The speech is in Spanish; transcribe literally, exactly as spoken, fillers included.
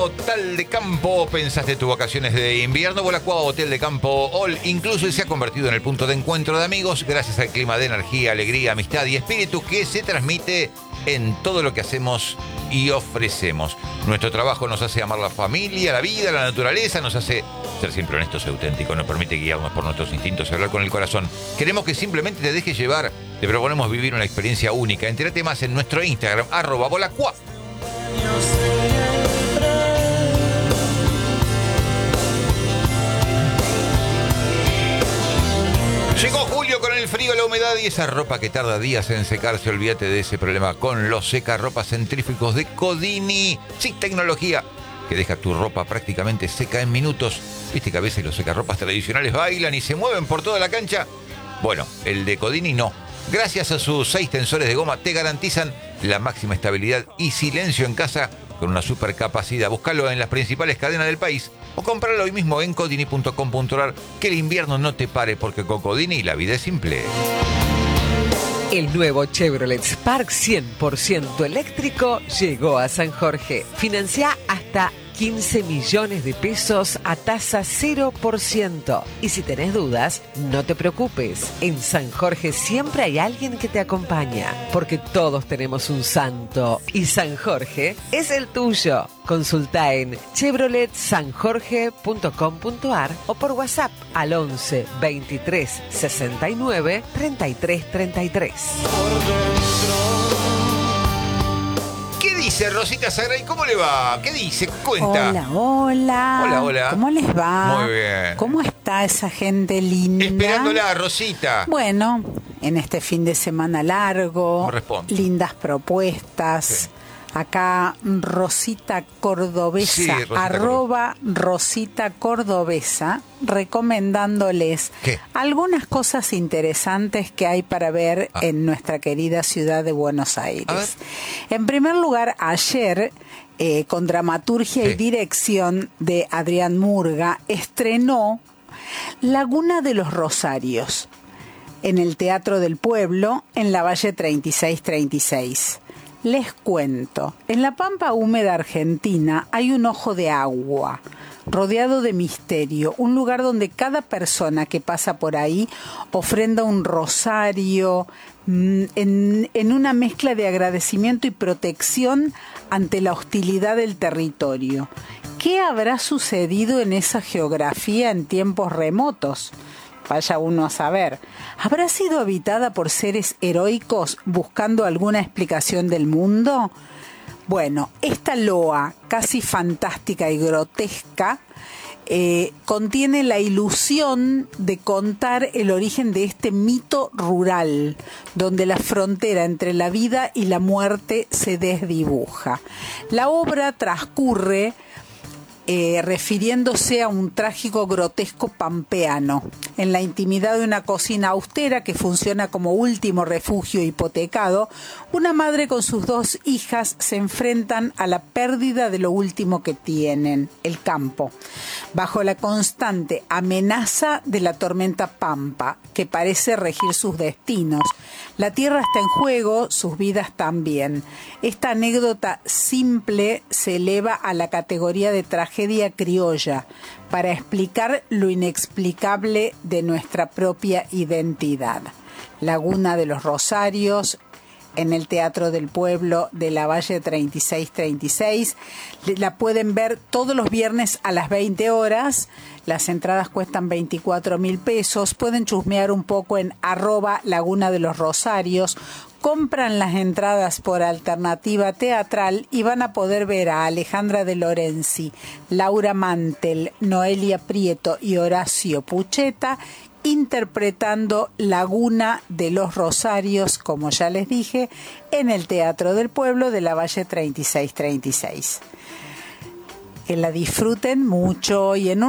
Hotel de Campo. ¿Pensaste tus vacaciones de invierno? Volacua Hotel de Campo All incluso se ha convertido en el punto de encuentro de amigos gracias al clima de energía, alegría, amistad y espíritu que se transmite en todo lo que hacemos y ofrecemos. Nuestro trabajo nos hace amar la familia, la vida, la naturaleza, nos hace ser siempre honestos y auténticos, nos permite guiarnos por nuestros instintos y hablar con el corazón. Queremos que simplemente te dejes llevar, te proponemos vivir una experiencia única. Entérate más en nuestro Instagram, arroba Volacua. Llegó julio con el frío, la humedad y esa ropa que tarda días en secarse. Olvídate de ese problema con los secarropas centrífugos de Codini. Sí, tecnología que deja tu ropa prácticamente seca en minutos. ¿Viste que a veces los secarropas tradicionales bailan y se mueven por toda la cancha? Bueno, el de Codini no. Gracias a sus seis tensores de goma te garantizan la máxima estabilidad y silencio en casa con una super capacidad. Búscalo en las principales cadenas del país o comprarlo hoy mismo en codini punto com punto a r. Que el invierno no te pare porque con Codini la vida es simple. El nuevo Chevrolet Spark cien por ciento eléctrico llegó a San Jorge. Financia hasta quince millones de pesos a tasa cero por ciento. Y si tenés dudas, no te preocupes. En San Jorge siempre hay alguien que te acompaña, porque todos tenemos un santo y San Jorge es el tuyo. Consulta en chevrolet san jorge punto com punto a r o por WhatsApp al once veintitrés sesenta y nueve treinta y tres treinta y tres. ¿Qué dice Rosita Sagray? ¿Cómo le va? ¿Qué dice? Cuenta. Hola, hola. Hola, hola. ¿Cómo les va? Muy bien. ¿Cómo está esa gente linda? Esperándola, Rosita. Bueno, en este fin de semana largo, Responde. lindas propuestas. Sí. Acá Rosita Cordobesa, Sí, Rosita arroba Rosita Cordobesa, recomendándoles ¿Qué? algunas cosas interesantes que hay para ver Ah. en nuestra querida ciudad de Buenos A ver. Aires. En primer lugar, ayer, eh, con dramaturgia Sí. y dirección de Adrián Murga, estrenó Laguna de los Rosarios en el Teatro del Pueblo, en la Valle treinta y seis treinta y seis. Les cuento, en la pampa húmeda argentina hay un ojo de agua, rodeado de misterio, un lugar donde cada persona que pasa por ahí ofrenda un rosario mmm, en, en una mezcla de agradecimiento y protección ante la hostilidad del territorio. ¿Qué habrá sucedido en esa geografía en tiempos remotos? Vaya uno a saber. ¿Habrá sido habitada por seres heroicos buscando alguna explicación del mundo? Bueno, esta loa casi fantástica y grotesca eh, contiene la ilusión de contar el origen de este mito rural, donde la frontera entre la vida y la muerte se desdibuja. La obra transcurre Eh, refiriéndose a un trágico grotesco pampeano, en la intimidad de una cocina austera que funciona como último refugio hipotecado. Una madre con sus dos hijas se enfrentan a la pérdida de lo último que tienen, el campo, bajo la constante amenaza de la tormenta Pampa, que parece regir sus destinos. La tierra está en juego, sus vidas también. Esta anécdota simple se eleva a la categoría de tragedia criolla para explicar lo inexplicable de nuestra propia identidad. Laguna de los Rosarios, en el Teatro del Pueblo de la Valle treinta y seis treinta y seis. La pueden ver todos los viernes a las veinte horas. Las entradas cuestan veinticuatro mil pesos. Pueden chusmear un poco en arroba Laguna de los Rosarios. Compran las entradas por alternativa teatral y van a poder ver a Alejandra de Lorenzi, Laura Mantel, Noelia Prieto y Horacio Pucheta interpretando Laguna de los Rosarios, como ya les dije, en el Teatro del Pueblo de la Valle treinta y seis treinta y seis. Que la disfruten mucho y en un